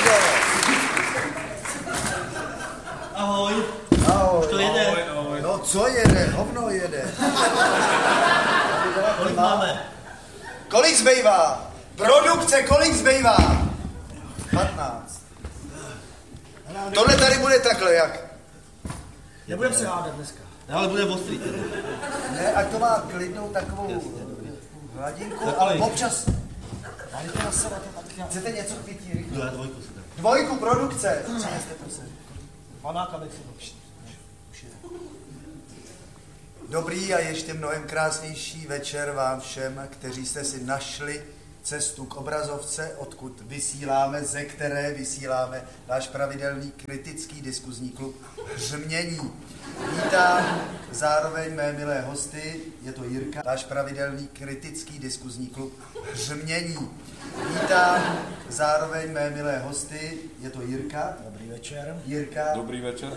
Jirko. Ahoj. Ahoj. To jede. Ahoj. No co jede? Hovno jede. Kolik máme? Kolik zbývá? Produkce, kolik zbývá? 15. Tohle tady bude takhle, jak? Nebudeme se hádat dneska. Ale bude ostrý teda. Ne, ať to má klidnou takovou hladinku, ale občas... Chcete něco k pití rychle? No, já dvojku si tak. Dvojku produkce. Přineste, prosím. Panáka nech si to. Dobrý a ještě mnohem krásnější večer vám všem, kteří jste si našli cestu k obrazovce, odkud vysíláme, ze které vysíláme náš pravidelný kritický diskuzní klub Hřmění. Vítám zároveň mé milé hosty, je to Jirka, náš pravidelný kritický diskuzní klub Hřmění. Vítám zároveň mé milé hosty, je to Jirka. Dobrý večer. Jirka. Dobrý večer.